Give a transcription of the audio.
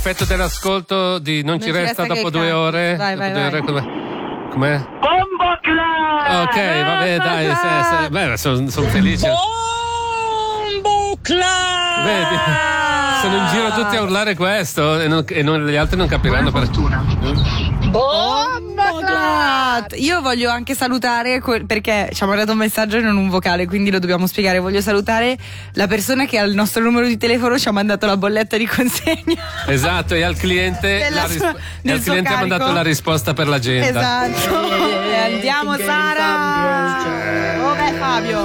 l'effetto dell'ascolto di non ci resta dopo 2 ore. Vai. Com'è? Bombo Club! Ok, vabbè, dai, beh, sono felice. Bombo Club! Vedi? Sono in giro tutti a urlare questo e gli altri non capiranno per fortuna. Io voglio anche salutare perché ci ha mandato un messaggio e non un vocale, quindi lo dobbiamo spiegare. Voglio salutare la persona che al nostro numero di telefono ci ha mandato la bolletta di consegna. Esatto, e al cliente ha mandato la risposta per l'agenda. Esatto. Andiamo Sara. Dov'è Fabio?